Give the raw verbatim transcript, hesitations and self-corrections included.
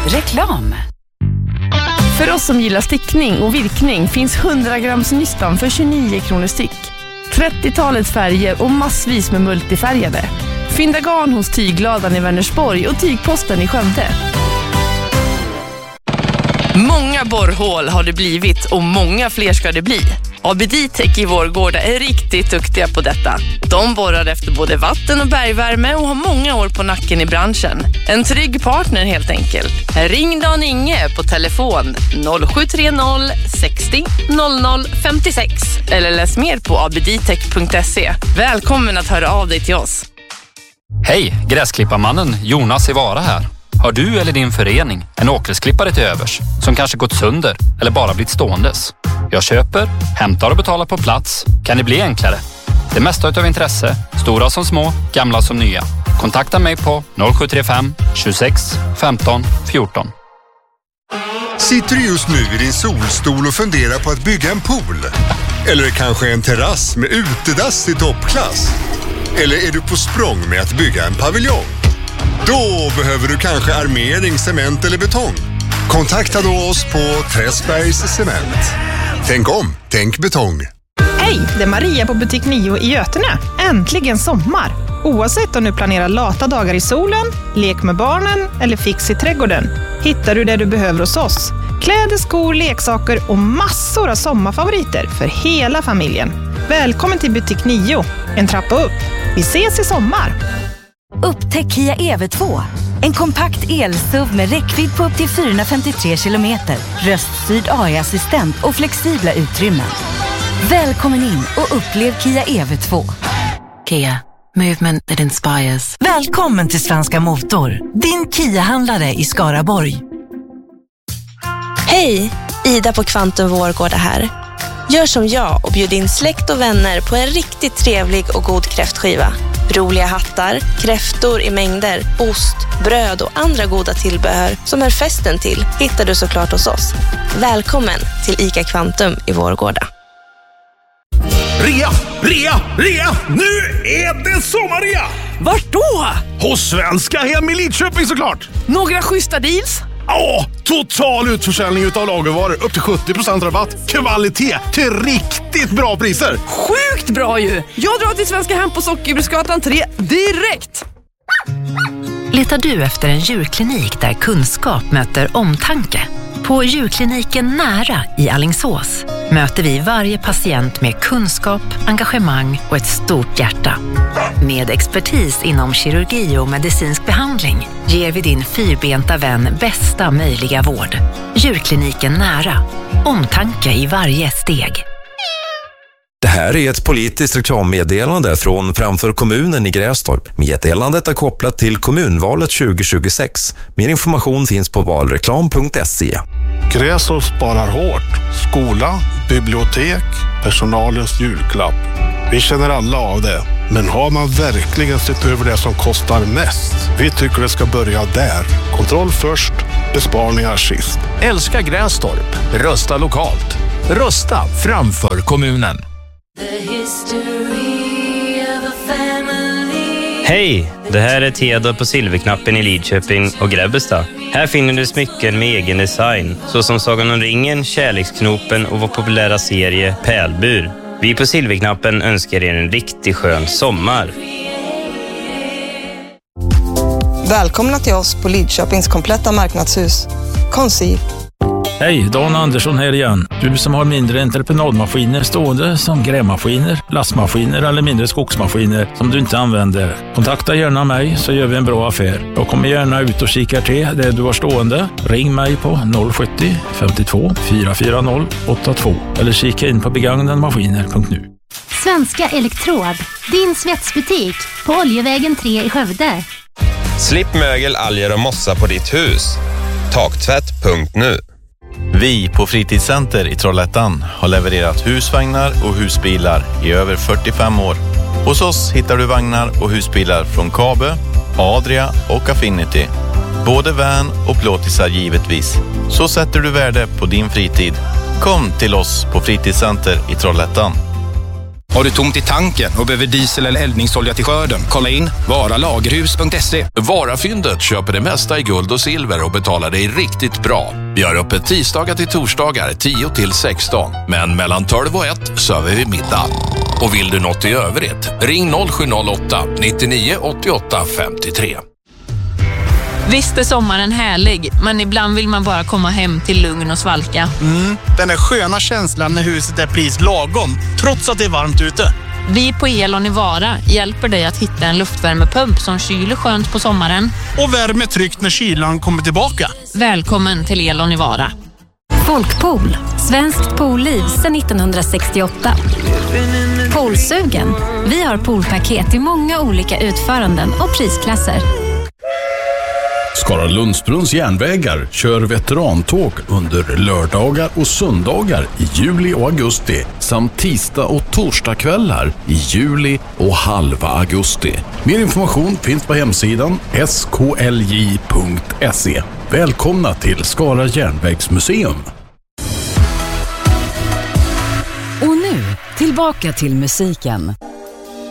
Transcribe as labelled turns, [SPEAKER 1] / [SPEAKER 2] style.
[SPEAKER 1] Reklam.
[SPEAKER 2] För oss som gillar stickning och virkning finns hundra grams nystan för tjugonio kronor styck. trettiotalet färger och massvis med multifärgade. Fynda garn hos Tygladan i Vänersborg och Tygposten i Skövde. Många borrhål har det blivit och många fler ska det bli. A B D-Tech i Vårgårda är riktigt duktiga på detta. De borrar efter både vatten och bergvärme och har många år på nacken i branschen. En trygg partner helt enkelt. Ring Dan Inge på telefon noll sju tre noll sextio noll noll femtiosex eller läs mer på a b d tech punkt se. Välkommen att höra av dig till oss.
[SPEAKER 3] Hej, gräsklipparmannen Jonas i Vara här. Har du eller din förening en åkersklippare till övers som kanske gått sönder eller bara blivit ståendes? Jag köper, hämtar och betalar på plats. Kan det bli enklare? Det mesta utav intresse, stora som små, gamla som nya. Kontakta mig på noll sju tre fem tjugosex femton fjorton.
[SPEAKER 4] Sitter du just nu i din solstol och funderar på att bygga en pool? Eller kanske en terrass med utedass i toppklass? Eller är du på språng med att bygga en paviljong? Då behöver du kanske armering, cement eller betong. Kontakta då oss på Träsbergs Cement. Tänk om, tänk betong.
[SPEAKER 5] Hej, det är Maria på Butik nio i Götene. Äntligen sommar! Oavsett om du planerar lata dagar i solen, lek med barnen eller fix i trädgården, hittar du det du behöver hos oss. Kläder, skor, leksaker och massor av sommarfavoriter för hela familjen. Välkommen till Butik nio, en trappa upp. Vi ses i sommar!
[SPEAKER 1] Upptäck Kia E V två. En kompakt el-S U V med räckvidd på upp till fyrahundrafemtiotre kilometer, röststyrd A I-assistent och flexibla utrymmen. Välkommen in och upplev Kia E V två. Kia, movement that inspires.
[SPEAKER 6] Välkommen till Svenska Motor, din Kia-handlare i Skaraborg.
[SPEAKER 7] Hej, Ida på Kvantum Vårgårda här. Gör som jag och bjud in släkt och vänner på en riktigt trevlig och god kräftskiva. Roliga hattar, kräftor i mängder, ost, bröd och andra goda tillbehör som är festen till hittar du såklart hos oss. Välkommen till ICA Kvantum i Vårgårda.
[SPEAKER 8] Rea, rea, rea! Nu är det sommarrea!
[SPEAKER 2] Vart då?
[SPEAKER 8] Hos Svenska Hem i Lidköping såklart!
[SPEAKER 2] Några schyssta deals?
[SPEAKER 8] Ja, total utförsäljning utav lagervaror. Upp till sjuttio procent rabatt. Kvalitet till riktigt bra priser.
[SPEAKER 2] Sjukt bra ju! Jag drar till Svenska Hem på Sockerbruksgatan tre direkt!
[SPEAKER 1] Letar du efter en djurklinik där kunskap möter omtanke? På djurkliniken Nära i Alingsås möter vi varje patient med kunskap, engagemang och ett stort hjärta. Med expertis inom kirurgi och medicinsk behandling ger vi din fyrbenta vän bästa möjliga vård. Djurkliniken Nära. Omtanke i varje steg.
[SPEAKER 9] Det här är ett politiskt reklammeddelande från Framför kommunen i Grästorp. Meddelandet är kopplat till kommunvalet tjugo tjugosex. Mer information finns på valreklam punkt se.
[SPEAKER 10] Grästorp sparar hårt. Skola, bibliotek, personalens julklapp. Vi känner alla av det. Men har man verkligen sett över det som kostar mest? Vi tycker det ska börja där. Kontroll först, besparingar sist.
[SPEAKER 11] Älska Grästorp. Rösta lokalt. Rösta framför kommunen.
[SPEAKER 12] Hej, det här är Theodor på Silverknappen i Lidköping och Grebbestad. Här finner du smycken med egen design, såsom Sagan om ringen, Kärleksknopen och vår populära serie Pärlbur. Vi på Silverknappen önskar er en riktigt skön sommar.
[SPEAKER 13] Välkomna till oss på Lidköpings kompletta marknadshus. Konsi.
[SPEAKER 14] Hej, Dan Andersson här igen. Du som har mindre entreprenadmaskiner stående som grävmaskiner, lastmaskiner eller mindre skogsmaskiner som du inte använder. Kontakta gärna mig så gör vi en bra affär. Jag kommer gärna ut och kikar till det du har stående. Ring mig på noll sjuttio femtiotvå fyra fyra noll åtta två eller kika in på begagnanmaskiner punkt nu.
[SPEAKER 15] Svenska Elektrod, din svetsbutik på Oljevägen tre i Skövde.
[SPEAKER 16] Slipp mögel, alger och mossa på ditt hus. Taktvätt punkt nu.
[SPEAKER 17] Vi på Fritidscenter i Trollhättan har levererat husvagnar och husbilar i över fyrtiofem år. Hos oss hittar du vagnar och husbilar från Kabe, Adria och Affinity. Både van och plåtisar givetvis. Så sätter du värde på din fritid. Kom till oss på Fritidscenter i Trollhättan.
[SPEAKER 18] Har du tomt i tanken och behöver diesel eller eldningsolja till skörden? Kolla in vara lagerhus punkt se.
[SPEAKER 19] Varafyndet köper det mesta i guld och silver och betalar dig riktigt bra. Vi har öppet tisdagar till torsdagar tio till sexton. Men mellan tolv och ett serverar vi middag. Och vill du något i övrigt? Ring noll sju noll åtta nittionio åttioåtta femtiotre.
[SPEAKER 20] Visst är sommaren härlig, men ibland vill man bara komma hem till lugn och svalka.
[SPEAKER 21] Mm, den där sköna känslan när huset är pris lagom, trots att det är varmt ute.
[SPEAKER 20] Vi på Elon i Vara hjälper dig att hitta en luftvärmepump som kyler skönt på sommaren.
[SPEAKER 21] Och värmer tryggt när kylan kommer tillbaka.
[SPEAKER 20] Välkommen till Elon i Vara.
[SPEAKER 22] Folkpool, svenskt poolliv sedan nittonhundrasextioåtta. Poolsugen. Vi har poolpaket i många olika utföranden och prisklasser.
[SPEAKER 23] Skara Lundsbrunns järnvägar kör veterantåg under lördagar och söndagar i juli och augusti samt tisdag och torsdagskvällar i juli och halva augusti. Mer information finns på hemsidan s k l j punkt se. Välkomna till Skara järnvägsmuseum.
[SPEAKER 24] Och nu, tillbaka till musiken.